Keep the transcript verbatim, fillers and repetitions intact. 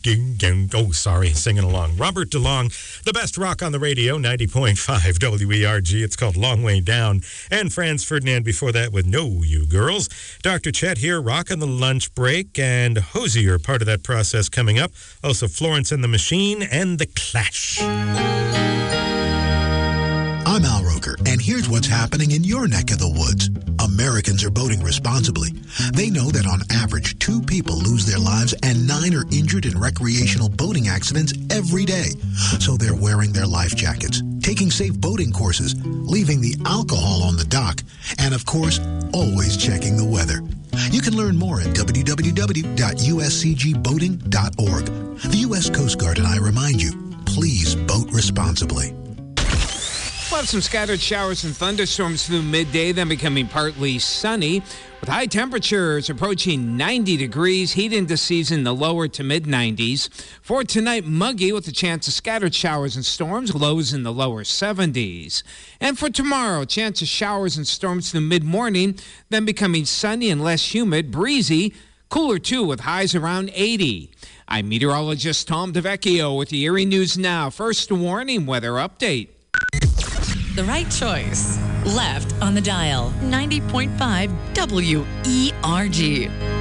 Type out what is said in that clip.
Oh, sorry, singing along. Robert DeLong, the best rock on the radio, ninety point five W E R G. It's called Long Way Down. And Franz Ferdinand before that with No You Girls. Doctor Chet here, rocking the lunch break, and Hosier, part of that process coming up. Also Florence and the Machine and The Clash. I'm Al Roker, and here's what's happening in your neck of the woods. Americans are boating responsibly. They know that on average, two people lose their lives and nine are injured in recreational boating accidents every day. So they're wearing their life jackets, taking safe boating courses, leaving the alcohol on the dock, and of course, always checking the weather. You can learn more at w w w dot u s c g boating dot org. The U S Coast Guard and I remind you, please boat responsibly. We'll have some scattered showers and thunderstorms through midday, then becoming partly sunny, with high temperatures approaching ninety degrees, heat indices in the lower to mid nineties. For tonight, muggy with a chance of scattered showers and storms, lows in the lower seventies. And for tomorrow, chance of showers and storms through mid-morning, then becoming sunny and less humid, breezy, cooler too with highs around eighty. I'm meteorologist Tom DeVecchio with the Erie News Now. First warning weather update. The right choice. Left on the dial. ninety point five W E R G.